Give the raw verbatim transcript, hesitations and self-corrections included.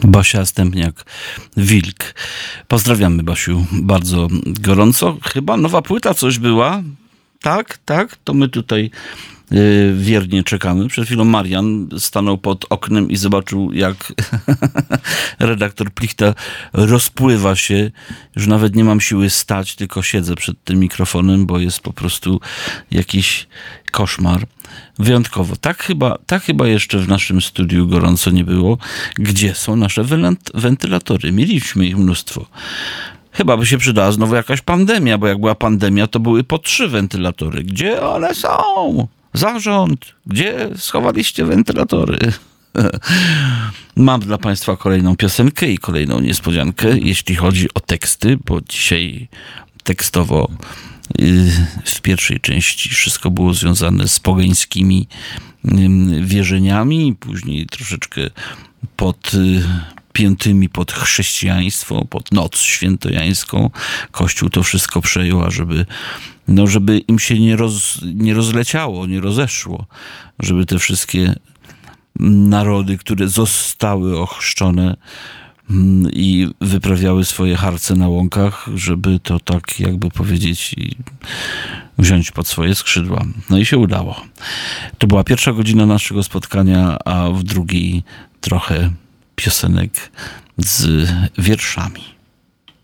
Basia Stępniak-Wilk. Pozdrawiamy, Basiu, bardzo gorąco. Chyba nowa płyta coś była. Tak, tak, to my tutaj yy, wiernie czekamy. Przed chwilą Marian stanął pod oknem i zobaczył, jak redaktor Plichta rozpływa się. Już nawet nie mam siły stać, tylko siedzę przed tym mikrofonem, bo jest po prostu jakiś koszmar. Wyjątkowo. Tak chyba, tak chyba jeszcze w naszym studiu gorąco nie było. Gdzie są nasze wentylatory? Mieliśmy ich mnóstwo. Chyba by się przydała znowu jakaś pandemia, bo jak była pandemia, to były po trzy wentylatory. Gdzie one są? Zarząd! Gdzie schowaliście wentylatory? Mam dla Państwa kolejną piosenkę i kolejną niespodziankę, jeśli chodzi o teksty, bo dzisiaj tekstowo w pierwszej części wszystko było związane z pogańskimi wierzeniami, później troszeczkę pod piętymi pod chrześcijaństwo, pod noc świętojańską. Kościół to wszystko przejął, a żeby, no, żeby im się nie, roz, nie rozleciało, nie rozeszło, żeby te wszystkie narody, które zostały ochrzczone i wyprawiały swoje harce na łąkach, żeby to tak jakby powiedzieć i wziąć pod swoje skrzydła. No i się udało. To była pierwsza godzina naszego spotkania, a w drugiej trochę piosenek z wierszami.